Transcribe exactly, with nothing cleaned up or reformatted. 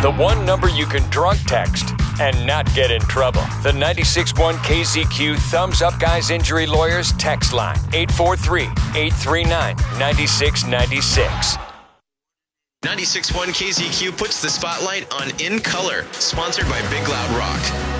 The one number you can drunk text and not get in trouble. The ninety-six point one K Z Q Thumbs Up Guys Injury Lawyers text line. eight four three, eight three nine, nine six nine six. ninety-six point one K Z Q puts the spotlight on In Color, sponsored by Big Loud Rock.